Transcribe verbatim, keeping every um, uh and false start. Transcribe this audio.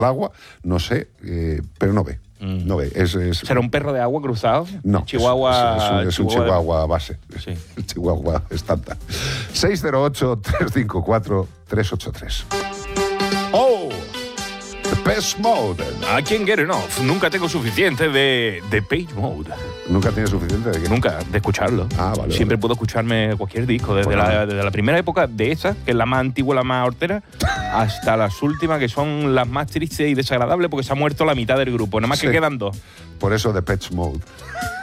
agua, no sé, eh, pero no ve. Mm. No ve. Es, es, ¿Será un perro de agua cruzado? No, Chihuahua, es, es, es un, es un Chihuahua, chihuahua base. Sí. El chihuahua estándar. seis cero ocho, tres cinco cuatro, tres ocho tres. ¡Oh! Depeche Mode. I can't get enough. Nunca tengo suficiente de Depeche Mode. ¿Nunca tienes suficiente de qué? Nunca, de escucharlo. Ah, vale. Siempre vale. puedo escucharme cualquier disco, desde, Bueno. la, desde la primera época de esa, que es la más antigua, la más hortera, hasta las últimas, que son las más tristes y desagradables, porque se ha muerto la mitad del grupo. Nada más Sí. que quedan dos. Por eso Depeche Mode.